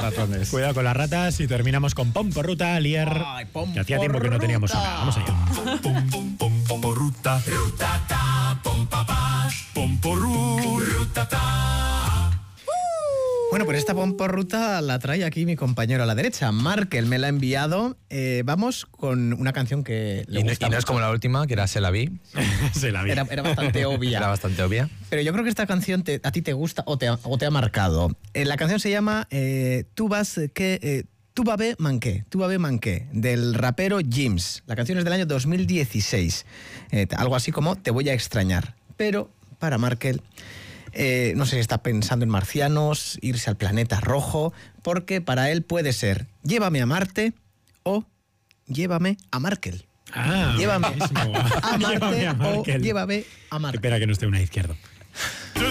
ratones. Cuidado con las ratas y terminamos con Pomporruta, Lier, que hacía tiempo que no teníamos una. Vamos allá. Pomporruta, rutata, pompapá, pomporru, rutata. Bueno, pues esta pomporruta la trae aquí mi compañero a la derecha. Markel me la ha enviado. Vamos con una canción que le gusta Y no es mucho. como la última, que era Se la vi. Se la vi. Era bastante obvia. Era bastante obvia. Pero yo creo que esta canción a ti te gusta o te ha marcado. La canción se llama Tu va bé manqué, del rapero Jims. La canción es del año 2016. Algo así como Te voy a extrañar. Pero para Markel, no sé si está pensando en marcianos, irse al planeta rojo, porque para él puede ser Llévame a Marte o Llévame a Markel. Ah, Llévame buenísimo. a Marte Llévame a o Markel. Llévame a Markel. Espera que no esté una izquierda.